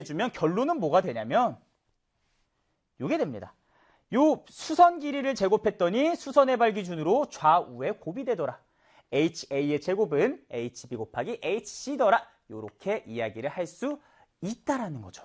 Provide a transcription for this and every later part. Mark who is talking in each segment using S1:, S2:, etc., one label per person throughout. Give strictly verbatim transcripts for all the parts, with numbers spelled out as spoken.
S1: 주면 결론은 뭐가 되냐면 요게 됩니다. 요 수선 길이를 제곱했더니 수선의 발 기준으로 좌우에 곱이 되더라. 에이치에이의 제곱은 에이치비 곱하기 에이치씨더라. 요렇게 이야기를 할 수 있다라는 거죠.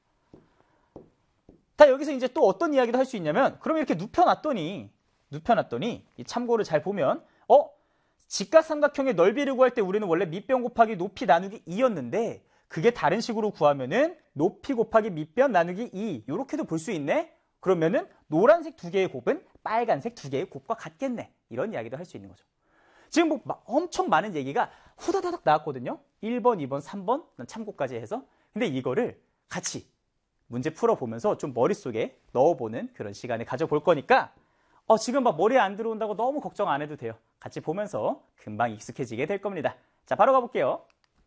S1: 자, 여기서 이제 또 어떤 이야기도 할 수 있냐면, 그럼 이렇게 눕혀놨더니, 눕혀놨더니, 이 참고를 잘 보면, 어? 직각삼각형의 넓이를 구할 때 우리는 원래 밑변 곱하기 높이 나누기 이였는데, 그게 다른 식으로 구하면은 높이 곱하기 밑변 나누기 이, 요렇게도 볼 수 있네? 그러면은 노란색 두 개의 곱은 빨간색 두 개의 곱과 같겠네. 이런 이야기도 할 수 있는 거죠. 지금 뭐 엄청 많은 얘기가 후다다닥 나왔거든요. 일 번, 이 번, 삼 번 참고까지 해서. 근데 이거를 같이 문제 풀어보면서 좀 머릿속에 넣어보는 그런 시간을 가져볼 거니까 어, 지금 막 머리에 안 들어온다고 너무 걱정 안 해도 돼요. 같이 보면서 금방 익숙해지게 될 겁니다. 자, 바로 가볼게요.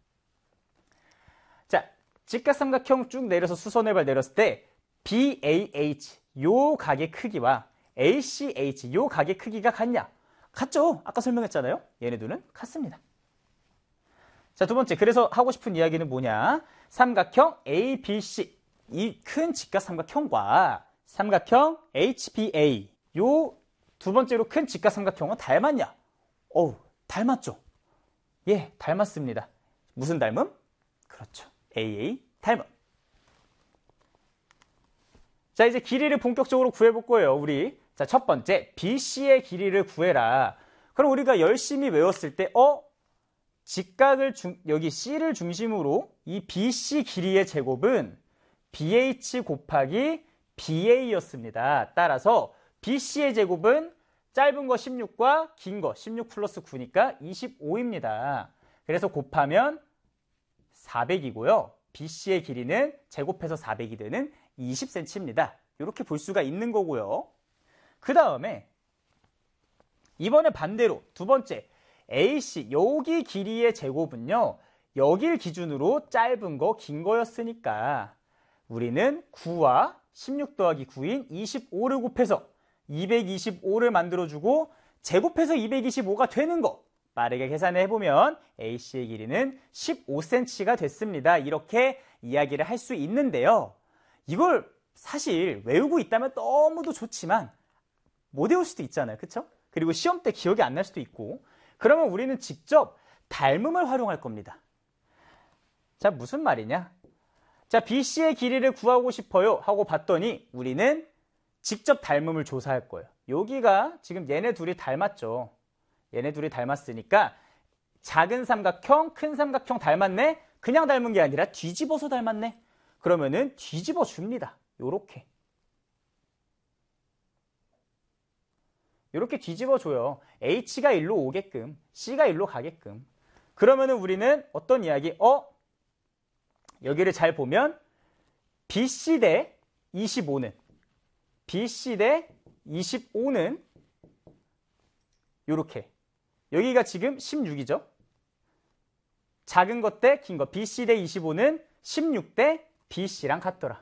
S1: 자, 직각삼각형 쭉 내려서 수선의 발 내렸을 때 비에이에이치 요 각의 크기와 에이씨에이치 요 각의 크기가 같냐? 같죠? 아까 설명했잖아요. 얘네들은 같습니다. 자, 두 번째. 그래서 하고 싶은 이야기는 뭐냐? 삼각형 에이비씨 이 큰 직각삼각형과 삼각형 에이치비에이 요 두 번째로 큰 직각삼각형은 닮았냐? 어우, 닮았죠? 예, 닮았습니다. 무슨 닮음? 그렇죠. 에이에이 닮음. 자, 이제 길이를 본격적으로 구해볼 거예요, 우리. 자, 첫 번째, 비씨의 길이를 구해라. 그럼 우리가 열심히 외웠을 때, 어? 직각을, 중, 여기 C를 중심으로 이 비씨 길이의 제곱은 비에이치 곱하기 비에이였습니다. 따라서 비씨의 제곱은 짧은 거 십육과 긴 거 십육 플러스 구니까 이십오입니다. 그래서 곱하면 사백이고요. 비씨의 길이는 제곱해서 사백이 되는 이십 센티미터입니다. 이렇게 볼 수가 있는 거고요. 그 다음에 이번에 반대로 두 번째 에이씨 여기 길이의 제곱은요. 여길 기준으로 짧은 거 긴 거였으니까 우리는 구와 십육 더하기 구인 이십오를 곱해서 이백이십오를 만들어주고 제곱해서 이백이십오가 되는 거 빠르게 계산을 해보면 에이씨의 길이는 십오 센티미터가 됐습니다. 이렇게 이야기를 할 수 있는데요. 이걸 사실 외우고 있다면 너무도 좋지만 못 외울 수도 있잖아요. 그쵸? 그리고 시험 때 기억이 안 날 수도 있고 그러면 우리는 직접 닮음을 활용할 겁니다. 자, 무슨 말이냐? 자, 비씨의 길이를 구하고 싶어요 하고 봤더니 우리는 직접 닮음을 조사할 거예요. 여기가 지금 얘네 둘이 닮았죠. 얘네 둘이 닮았으니까 작은 삼각형, 큰 삼각형 닮았네? 그냥 닮은 게 아니라 뒤집어서 닮았네? 그러면은 뒤집어 줍니다. 요렇게. 요렇게 뒤집어 줘요. H가 일로 오게끔, C가 일로 가게끔. 그러면은 우리는 어떤 이야기? 어? 여기를 잘 보면 비씨 대 이십오는 비씨 대 이십오는 요렇게. 여기가 지금 십육이죠. 작은 것 대 긴 것. 비씨 대 이십오는 십육 대 비씨랑 같더라.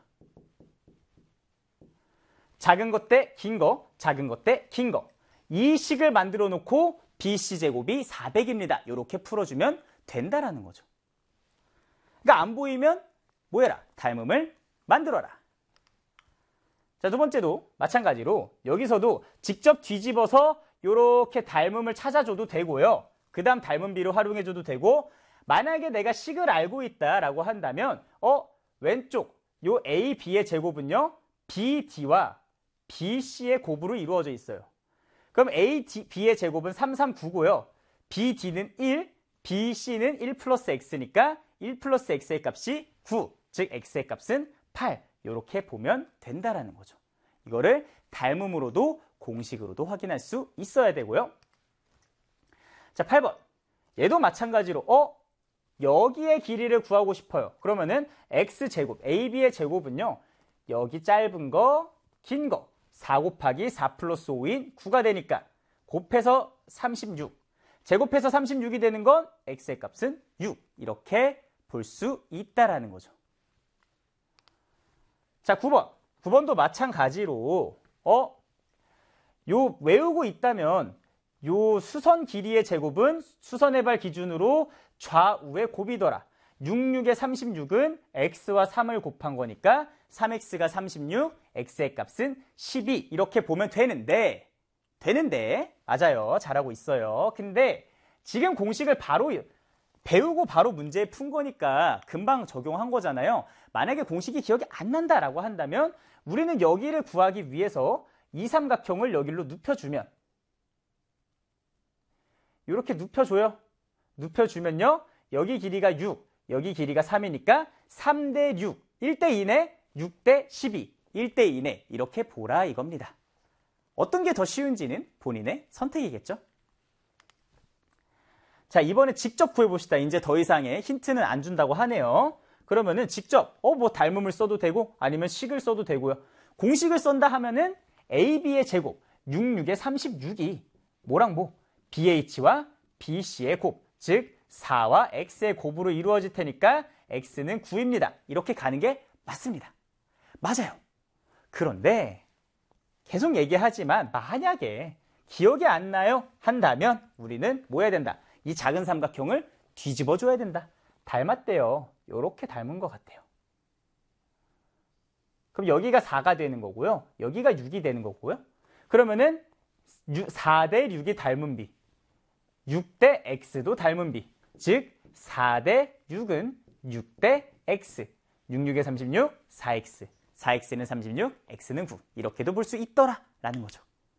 S1: 작은 것 대 긴 거, 작은 것 대 긴 거. 이 식을 만들어 놓고 비씨 제곱이 사백입니다. 이렇게 풀어주면 된다라는 거죠. 그러니까 안 보이면 뭐 해라? 닮음을 만들어라. 자, 두 번째도 마찬가지로 여기서도 직접 뒤집어서 이렇게 닮음을 찾아줘도 되고요. 그 다음 닮음비를 활용해줘도 되고 만약에 내가 식을 알고 있다라고 한다면 어 왼쪽 요 에이, B의 제곱은요. 비, D와 비, C의 곱으로 이루어져 있어요. 그럼 에이, D, B의 제곱은 삼, 삼, 구고요. 비, D는 일, 비, C는 일 플러스 X니까 일 플러스 X의 값이 구, 즉 X의 값은 팔. 이렇게 보면 된다라는 거죠. 이거를 닮음으로도 공식으로도 확인할 수 있어야 되고요. 자, 팔 번. 얘도 마찬가지로 어? 여기의 길이를 구하고 싶어요. 그러면은 X제곱, 에이비의 제곱은요. 여기 짧은 거, 긴 거. 사 곱하기 사 플러스 오인 구가 되니까 곱해서 삼십육. 제곱해서 삼십육이 되는 건 X의 값은 육. 이렇게 볼 수 있다라는 거죠. 자, 구 번. 구 번도 마찬가지로 어? 요 외우고 있다면 요 수선 길이의 제곱은 수선의 발 기준으로 좌우의 곱이더라. 육십육에 삼십육은 x와 삼을 곱한 거니까 삼 엑스가 삼십육, x의 값은 십이 이렇게 보면 되는데 되는데 맞아요. 잘하고 있어요. 근데 지금 공식을 바로 배우고 바로 문제에 푼 거니까 금방 적용한 거잖아요. 만약에 공식이 기억이 안 난다라고 한다면 우리는 여기를 구하기 위해서 이 삼각형을 여기로 눕혀주면 이렇게 눕혀줘요. 눕혀주면요. 여기 길이가 육, 여기 길이가 삼이니까 삼 대 육, 일 대 이네, 육 대 십이, 일 대 이네 이렇게 보라 이겁니다. 어떤 게 더 쉬운지는 본인의 선택이겠죠. 자, 이번에 직접 구해봅시다. 이제 더 이상의 힌트는 안 준다고 하네요. 그러면은 직접 어 뭐 닮음을 써도 되고 아니면 식을 써도 되고요. 공식을 쓴다 하면은 에이비의 제곱, 육십육에 삼십육이 뭐랑 뭐? 비에이치와 비씨의 곱, 즉 사와 x의 곱으로 이루어질 테니까 x는 구입니다. 이렇게 가는 게 맞습니다. 맞아요. 그런데 계속 얘기하지만 만약에 기억이 안 나요 한다면 우리는 뭐 해야 된다? 이 작은 삼각형을 뒤집어 줘야 된다. 닮았대요. 이렇게 닮은 것 같아요. 그럼 여기가 사가 되는 거고요. 여기가 육이 되는 거고요. 그러면은 사 대 육이 닮은 비, 육 대 x도 닮은 비. 즉 사 대 육은 육 대 x, 육십육에 삼십육, 사 엑스, 사 엑스는 삼십육, x는 구. 이렇게도 볼 수 있더라 라는 거죠.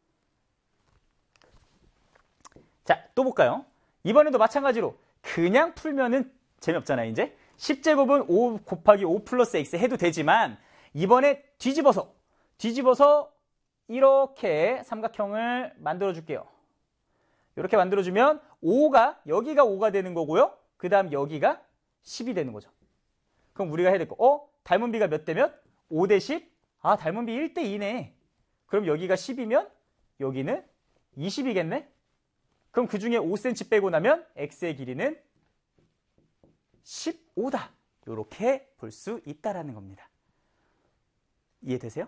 S1: 자, 또 볼까요? 이번에도 마찬가지로 그냥 풀면은 재미없잖아요. 이제 십 제곱은 오 곱하기 오 플러스 x 해도 되지만 이번에 뒤집어서 뒤집어서 이렇게 삼각형을 만들어 줄게요. 이렇게 만들어주면 오가 여기가 오가 되는 거고요. 그 다음 여기가 십이 되는 거죠. 그럼 우리가 해야 될 거, 어? 닮은 비가 몇 대 몇? 오 대 십? 아, 닮은 비 일 대 이네. 그럼 여기가 십이면 여기는 이십이겠네? 그럼 그 중에 오 센티미터 빼고 나면 x의 길이는 십오다. 이렇게 볼 수 있다라는 겁니다. 이해되세요?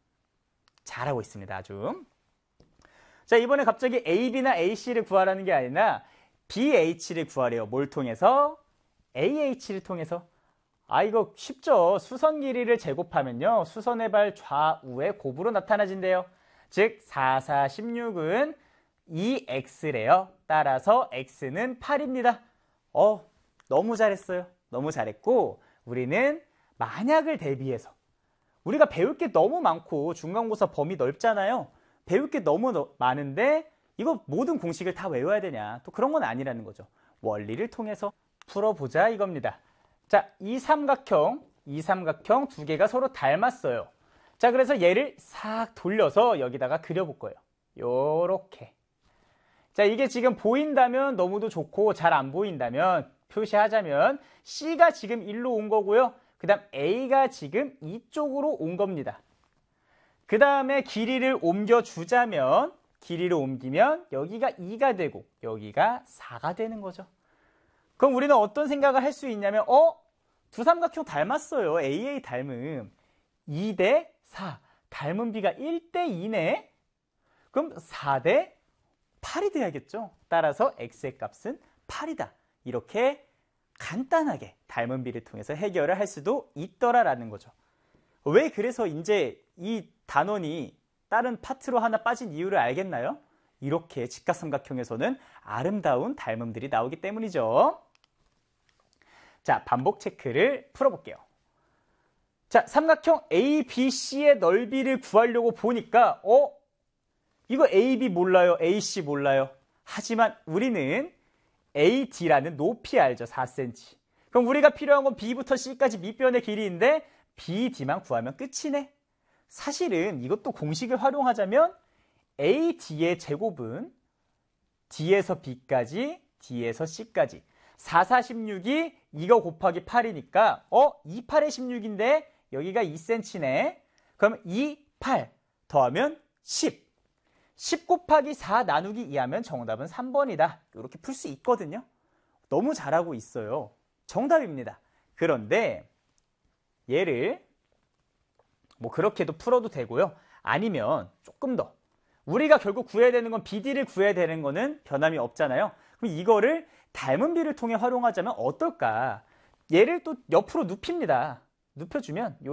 S1: 잘하고 있습니다. 아주. 자, 이번에 갑자기 에이비나 에이씨를 구하라는 게 아니라 비에이치를 구하래요. 뭘 통해서? 에이에이치를 통해서. 아, 이거 쉽죠. 수선 길이를 제곱하면요. 수선의 발 좌우의 곱으로 나타나진대요. 즉 사, 사, 십육은 이 엑스래요. 따라서 x는 팔입니다. 어, 너무 잘했어요. 너무 잘했고 우리는 만약을 대비해서 우리가 배울 게 너무 많고 중간고사 범위 넓잖아요. 배울 게 너무 너, 많은데 이거 모든 공식을 다 외워야 되냐? 또 그런 건 아니라는 거죠. 원리를 통해서 풀어보자 이겁니다. 자, 이 삼각형, 이 삼각형 두 개가 서로 닮았어요. 자, 그래서 얘를 싹 돌려서 여기다가 그려볼 거예요. 요렇게. 자, 이게 지금 보인다면 너무도 좋고 잘 안 보인다면 표시하자면 C가 지금 일로 온 거고요. 그 다음 A가 지금 이쪽으로 온 겁니다. 그 다음에 길이를 옮겨주자면 길이를 옮기면 여기가 이가 되고 여기가 사가 되는 거죠. 그럼 우리는 어떤 생각을 할 수 있냐면 어? 두 삼각형 닮았어요. 에이에이 닮음. 이 대 사. 닮은 비가 일 대 이네. 그럼 사 대 팔이 돼야겠죠. 따라서 x의 값은 팔이다. 이렇게 간단하게 닮은 비를 통해서 해결을 할 수도 있더라라는 거죠. 왜 그래서 이제 이 단원이 다른 파트로 하나 빠진 이유를 알겠나요? 이렇게 직각삼각형에서는 아름다운 닮음들이 나오기 때문이죠. 자, 반복 체크를 풀어볼게요. 자, 삼각형 에이비씨의 넓이를 구하려고 보니까 어? 이거 에이비 몰라요. 에이씨 몰라요. 하지만 우리는 에이디라는 높이 알죠. 사 센티미터. 그럼 우리가 필요한 건 B부터 C까지 밑변의 길이인데 비디만 구하면 끝이네. 사실은 이것도 공식을 활용하자면 에이디의 제곱은 D에서 B까지, D에서 C까지. 사, 사, 십육이 이거 곱하기 팔이니까 어? 이, 팔에 십육인데 여기가 이 센티미터네. 그럼 이, 팔 더하면 십. 십 곱하기 사 나누기 이 하면 정답은 삼 번이다. 이렇게 풀 수 있거든요. 너무 잘하고 있어요. 정답입니다. 그런데 얘를 뭐 그렇게도 풀어도 되고요. 아니면 조금 더 우리가 결국 구해야 되는 건 비디를 구해야 되는 거는 변함이 없잖아요. 그럼 이거를 닮은 비를 통해 활용하자면 어떨까? 얘를 또 옆으로 눕힙니다. 눕혀주면